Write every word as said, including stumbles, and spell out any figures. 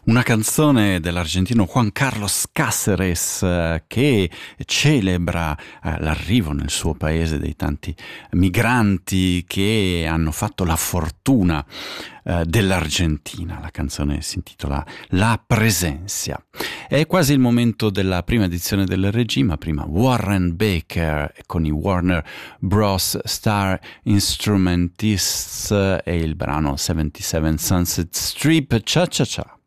Una canzone dell'argentino Juan Carlos Cáceres eh, che celebra eh, l'arrivo nel suo paese dei tanti migranti che hanno fatto la fortuna eh, dell'Argentina. La canzone si intitola La Presencia. È quasi il momento della prima edizione del Regima, prima Warren Baker con i Warner Bros. Star Instrumentists e il brano settantasette Sunset Strip. Cia cia cia.